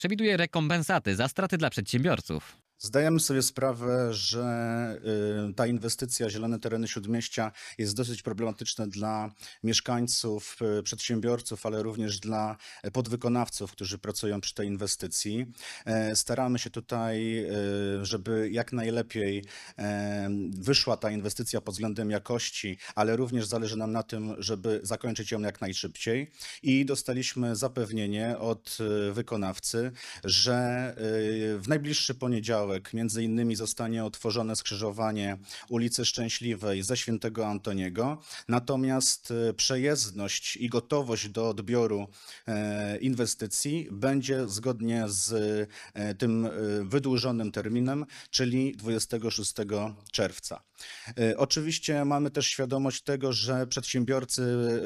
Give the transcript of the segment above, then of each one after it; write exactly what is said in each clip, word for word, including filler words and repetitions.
przewiduje rekompensaty za straty dla przedsiębiorców. Zdajemy sobie sprawę, że y, ta inwestycja Zielone Tereny Śródmieścia jest dosyć problematyczna dla mieszkańców, y, przedsiębiorców, ale również dla podwykonawców, którzy pracują przy tej inwestycji. E, staramy się tutaj, y, żeby jak najlepiej e, wyszła ta inwestycja pod względem jakości, ale również zależy nam na tym, żeby zakończyć ją jak najszybciej. I dostaliśmy zapewnienie od y, wykonawcy, że y, w najbliższy poniedziałek między innymi zostanie otworzone skrzyżowanie ulicy Szczęśliwej ze Świętego Antoniego, natomiast przejezdność i gotowość do odbioru inwestycji będzie zgodnie z tym wydłużonym terminem, czyli dwudziestego szóstego czerwca. Oczywiście mamy też świadomość tego, że przedsiębiorcy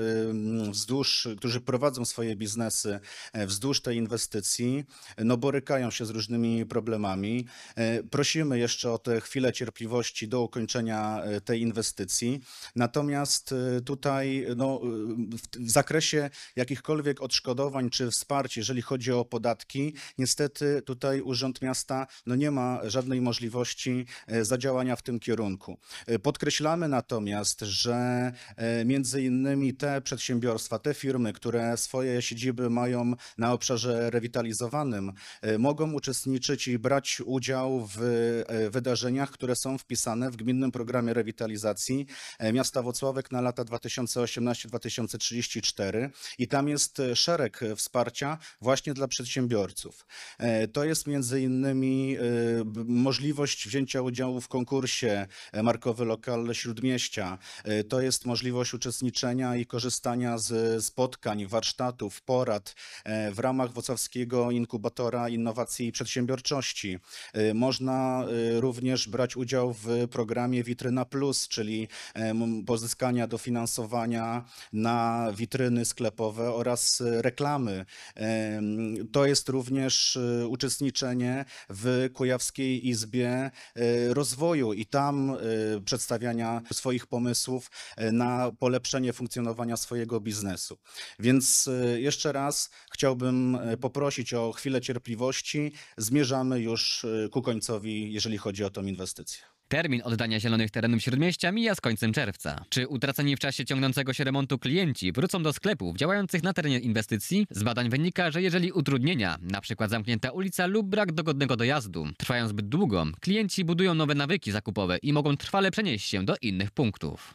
wzdłuż, którzy prowadzą swoje biznesy wzdłuż tej inwestycji, no borykają się z różnymi problemami. Prosimy jeszcze o tę chwilę cierpliwości do ukończenia tej inwestycji. Natomiast tutaj no, w zakresie jakichkolwiek odszkodowań czy wsparć, jeżeli chodzi o podatki, niestety tutaj Urząd Miasta no, nie ma żadnej możliwości zadziałania w tym kierunku. Podkreślamy natomiast, że między innymi te przedsiębiorstwa, te firmy, które swoje siedziby mają na obszarze rewitalizowanym, mogą uczestniczyć i brać udział w wydarzeniach, które są wpisane w Gminnym Programie Rewitalizacji Miasta Włocławek na lata dwa tysiące osiemnasty do dwa tysiące trzydziestego czwartego i tam jest szereg wsparcia właśnie dla przedsiębiorców. To jest między innymi możliwość wzięcia udziału w konkursie Markowy Lokal Śródmieścia. To jest możliwość uczestniczenia i korzystania z spotkań, warsztatów, porad w ramach Włocławskiego Inkubatora Innowacji i Przedsiębiorczości. Można również brać udział w programie Witryna Plus, czyli pozyskania dofinansowania na witryny sklepowe oraz reklamy. To jest również uczestniczenie w Kujawskiej Izbie Rozwoju i tam przedstawiania swoich pomysłów na polepszenie funkcjonowania swojego biznesu. Więc jeszcze raz chciałbym poprosić o chwilę cierpliwości. Zmierzamy już ku końcowi, jeżeli chodzi o tą inwestycję. Termin oddania Zielonych Terenów Śródmieścia mija z końcem czerwca. Czy utraceni w czasie ciągnącego się remontu klienci wrócą do sklepów działających na terenie inwestycji? Z badań wynika, że jeżeli utrudnienia, np. zamknięta ulica lub brak dogodnego dojazdu, trwają zbyt długo, klienci budują nowe nawyki zakupowe i mogą trwale przenieść się do innych punktów.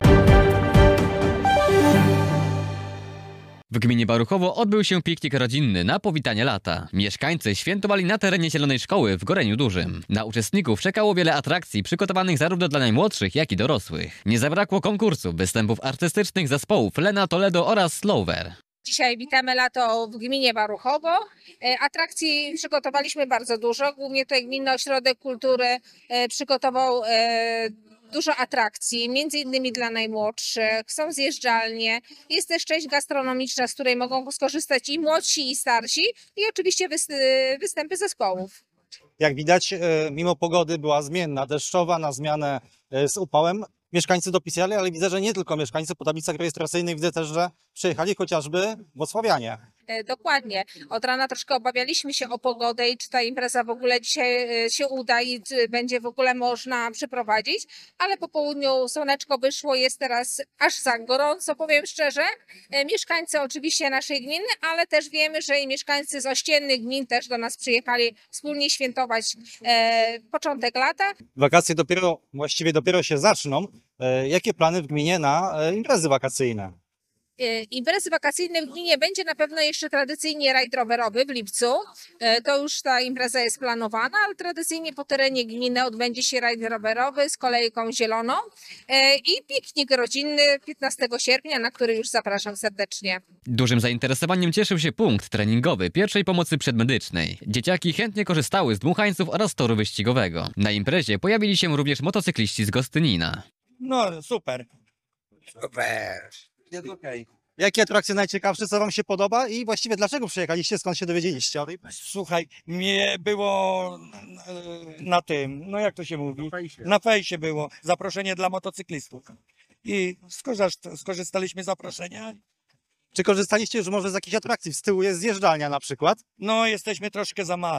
W gminie Baruchowo odbył się piknik rodzinny na powitanie lata. Mieszkańcy świętowali na terenie Zielonej Szkoły w Goreniu Dużym. Na uczestników czekało wiele atrakcji przygotowanych zarówno dla najmłodszych, jak i dorosłych. Nie zabrakło konkursów, występów artystycznych zespołów Lena, Toledo oraz Slower. Dzisiaj witamy lato w gminie Baruchowo. Atrakcji przygotowaliśmy bardzo dużo. Głównie tutaj Gminny Ośrodek Kultury przygotował dużo atrakcji, między innymi dla najmłodszych, są zjeżdżalnie, jest też część gastronomiczna, z której mogą skorzystać i młodsi, i starsi, i oczywiście występy zespołów. Jak widać, mimo pogody była zmienna, deszczowa, na zmianę z upałem. Mieszkańcy dopisali, ale widzę, że nie tylko mieszkańcy. Po tablicach rejestracyjnych widzę też, że przyjechali chociażby włocławianie. Dokładnie. Od rana troszkę obawialiśmy się o pogodę i czy ta impreza w ogóle dzisiaj się uda i czy będzie w ogóle można przeprowadzić, ale po południu słoneczko wyszło, jest teraz aż za gorąco, powiem szczerze. Mieszkańcy oczywiście naszej gminy, ale też wiemy, że i mieszkańcy z ościennych gmin też do nas przyjechali wspólnie świętować e, początek lata. Wakacje dopiero, właściwie dopiero się zaczną. E, jakie plany w gminie na e, imprezy wakacyjne? Imprezy wakacyjne w gminie będzie na pewno jeszcze tradycyjnie rajd rowerowy w lipcu. To już ta impreza jest planowana, ale tradycyjnie po terenie gminy odbędzie się rajd rowerowy z kolejką zieloną i piknik rodzinny piętnastego sierpnia, na który już zapraszam serdecznie. Dużym zainteresowaniem cieszył się punkt treningowy pierwszej pomocy przedmedycznej. Dzieciaki chętnie korzystały z dmuchańców oraz toru wyścigowego. Na imprezie pojawili się również motocykliści z Gostynina. No super. Super. Jest okej. Jakie atrakcje najciekawsze, co wam się podoba i właściwie dlaczego przyjechaliście, skąd się dowiedzieliście o tej? Słuchaj, mnie było na tym, no jak to się mówi? Na fejsie było zaproszenie dla motocyklistów. I skorzyst- skorzystaliśmy z zaproszenia Czy korzystaliście już może z jakichś atrakcji? Z tyłu jest zjeżdżalnia na przykład. No jesteśmy troszkę za mali.